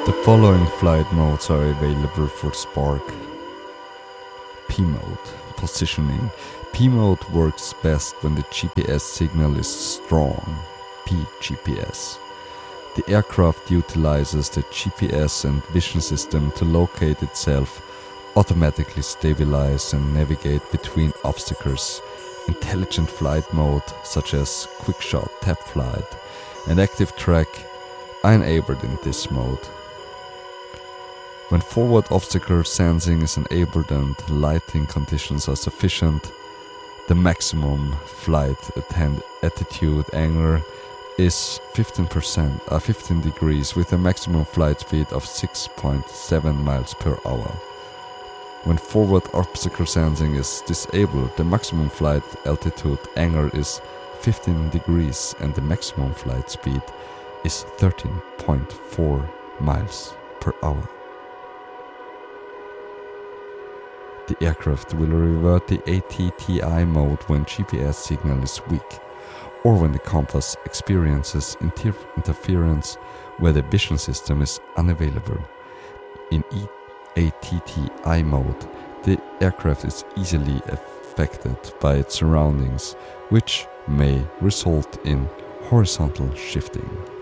The following flight modes are available for Spark. P-mode, positioning. P-mode works best when the GPS signal is strong, PGPS. The aircraft utilizes the GPS and vision system to locate itself, automatically stabilize and navigate between obstacles. Intelligent flight mode, such as quick-shot tap flight and active track, are enabled in this mode. When forward obstacle sensing is enabled and lighting conditions are sufficient, the maximum flight attitude angle is 15 degrees with a maximum flight speed of 6.7 miles per hour. When forward obstacle sensing is disabled, the maximum flight altitude angle is 15 degrees and the maximum flight speed is 13.4 miles per hour. The aircraft will revert the ATTI mode when GPS signal is weak, or when the compass experiences interference where the vision system is unavailable. In ATTI mode, the aircraft is easily affected by its surroundings, which may result in horizontal shifting.